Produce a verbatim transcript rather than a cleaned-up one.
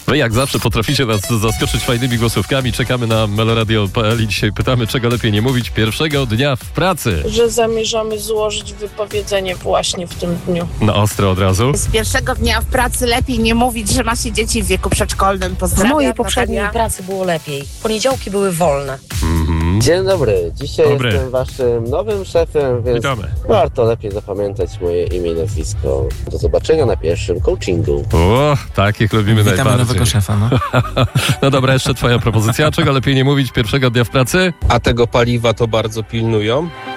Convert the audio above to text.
Wy jak zawsze potraficie nas zaskoczyć fajnymi głosówkami. Czekamy na meloradio kropka p l i dzisiaj pytamy, czego lepiej nie mówić pierwszego dnia w pracy. Że zamierzamy złożyć wypowiedzenie właśnie w tym dniu. Na ostro od razu. Z pierwszego dnia w pracy lepiej nie mówić, że ma się dzieci w wieku przedszkolnym. Pozdrawiam. W mojej poprzedniej Natalia. pracy było lepiej. Poniedziałki były wolne. Mhm. Dzień dobry, dzisiaj Dobry. jestem waszym nowym szefem, więc Witamy. warto lepiej zapamiętać moje imię i nazwisko. Do zobaczenia na pierwszym coachingu. O, takich lubimy Witamy najbardziej. nowego szefa, no. No dobra, jeszcze twoja propozycja. Czego lepiej nie mówić pierwszego dnia w pracy? A tego paliwa to bardzo pilnują.